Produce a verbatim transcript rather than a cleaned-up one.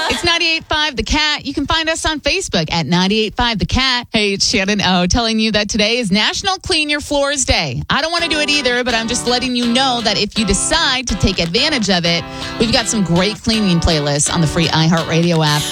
It's ninety-eight point five The Cat. You can find us on Facebook at ninety-eight point five The Cat. Hey, it's Shannon O telling you that today is National Clean Your Floors Day. I don't want to do it either, but I'm just letting you know that if you decide to take advantage of it, we've got some great cleaning playlists on the free iHeartRadio app.